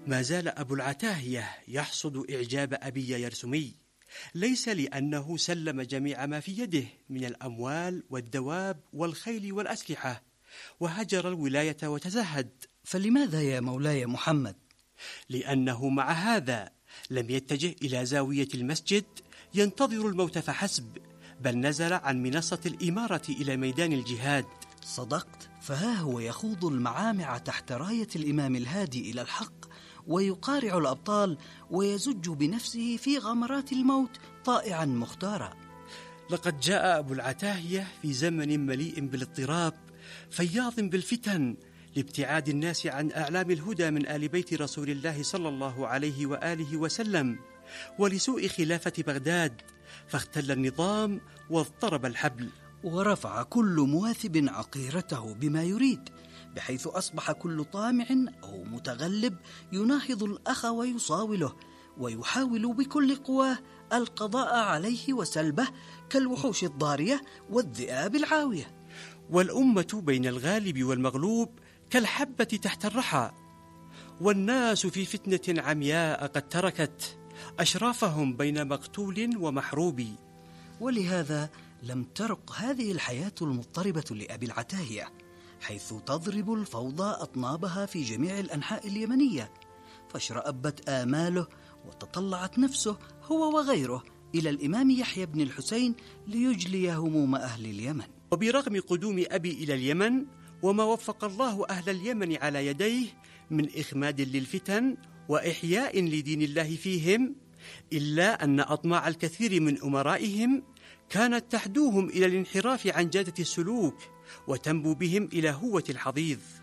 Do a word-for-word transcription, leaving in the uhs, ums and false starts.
ما زال أبو العتاهية يحصد إعجاب أبي يرسمي، ليس لأنه سلم جميع ما في يده من الأموال والدواب والخيل والأسلحة وهجر الولاية وتزهد. فلماذا يا مولاي محمد؟ لأنه مع هذا لم يتجه إلى زاوية المسجد ينتظر الموت فحسب، بل نزل عن منصة الإمارة إلى ميدان الجهاد. صدقت، فها هو يخوض المعامع تحت راية الإمام الهادي إلى الحق، ويقارع الأبطال ويزج بنفسه في غمرات الموت طائعا مختارا. لقد جاء أبو العتاهية في زمن مليء بالاضطراب فياض بالفتن، لابتعاد الناس عن أعلام الهدى من آل بيت رسول الله صلى الله عليه وآله وسلم، ولسوء خلافة بغداد، فاختل النظام واضطرب الحبل، ورفع كل مواثب عقيرته بما يريد، بحيث أصبح كل طامع أو متغلب يناهض الأخ ويصاوله، ويحاول بكل قواه القضاء عليه وسلبه كالوحوش الضارية والذئاب العاوية. والأمة بين الغالب والمغلوب كالحبة تحت الرحى، والناس في فتنة عمياء قد تركت أشرافهم بين مقتول ومحروب. ولهذا لم ترق هذه الحياة المضطربة لأبي العتاهية، حيث تضرب الفوضى أطنابها في جميع الأنحاء اليمنية، فاشرأبت آماله وتطلعت نفسه هو وغيره إلى الإمام يحيى بن الحسين ليجلي هموم أهل اليمن. وبرغم قدوم أبي إلى اليمن وما وفق الله أهل اليمن على يديه من إخماد للفتن وإحياء لدين الله فيهم، إلا أن أطماع الكثير من أمرائهم كانت تحدوهم إلى الانحراف عن جادة السلوك وتنبو بهم إلى هوة الحضيض.